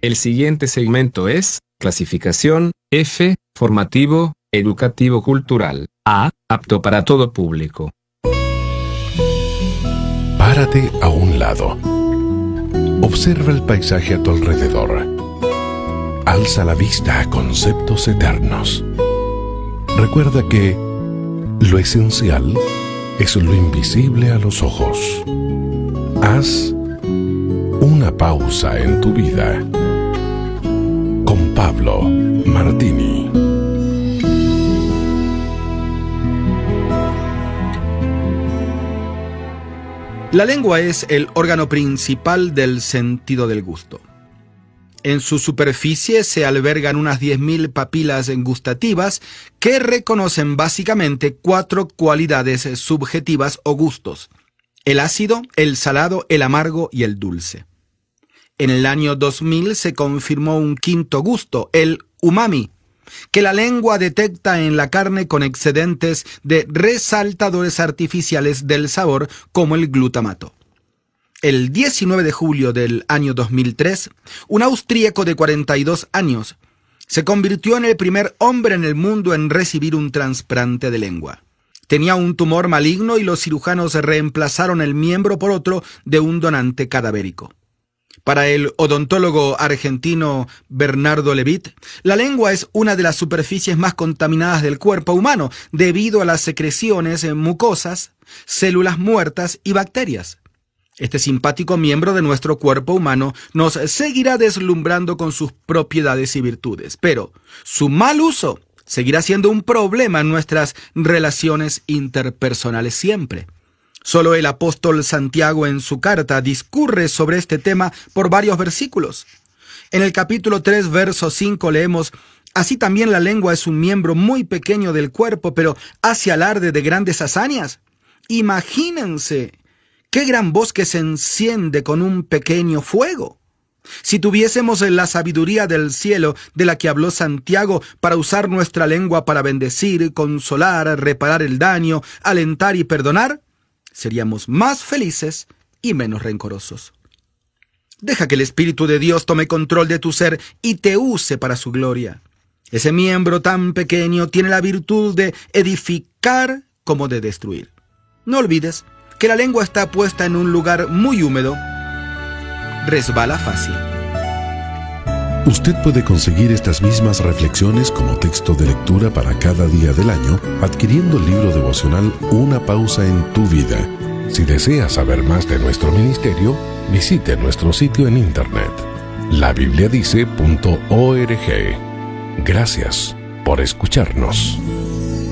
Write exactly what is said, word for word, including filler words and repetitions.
El siguiente segmento es clasificación F, formativo, educativo cultural. A, apto para todo público. Párate a un lado. Observa el paisaje a tu alrededor. Alza la vista a conceptos eternos. Recuerda que lo esencial es lo invisible a los ojos. Haz una pausa en tu vida. Con Pablo Martini. La lengua es el órgano principal del sentido del gusto. En su superficie se albergan unas diez mil papilas gustativas que reconocen básicamente cuatro cualidades subjetivas o gustos: el ácido, el salado, el amargo y el dulce. En el año dos mil se confirmó un quinto gusto, el umami, que la lengua detecta en la carne con excedentes de resaltadores artificiales del sabor como el glutamato. El diecinueve de julio del año dos mil tres, un austríaco de cuarenta y dos años se convirtió en el primer hombre en el mundo en recibir un trasplante de lengua. Tenía un tumor maligno y los cirujanos reemplazaron el miembro por otro de un donante cadavérico. Para el odontólogo argentino Bernardo Levitt, la lengua es una de las superficies más contaminadas del cuerpo humano debido a las secreciones mucosas, células muertas y bacterias. Este simpático miembro de nuestro cuerpo humano nos seguirá deslumbrando con sus propiedades y virtudes, pero su mal uso seguirá siendo un problema en nuestras relaciones interpersonales siempre. Solo el apóstol Santiago en su carta discurre sobre este tema por varios versículos. En el capítulo tres, verso cinco leemos: «Así también la lengua es un miembro muy pequeño del cuerpo, pero hace alarde de grandes hazañas». Imagínense qué gran bosque se enciende con un pequeño fuego. Si tuviésemos la sabiduría del cielo de la que habló Santiago para usar nuestra lengua para bendecir, consolar, reparar el daño, alentar y perdonar, seríamos más felices y menos rencorosos. Deja que el Espíritu de Dios tome control de tu ser y te use para su gloria. Ese miembro tan pequeño tiene la virtud de edificar como de destruir. No olvides que la lengua está puesta en un lugar muy húmedo. Resbala fácil. Usted puede conseguir estas mismas reflexiones como texto de lectura para cada día del año adquiriendo el libro devocional Una pausa en tu vida. Si desea saber más de nuestro ministerio, visite nuestro sitio en internet la biblia dice punto org. Gracias por escucharnos.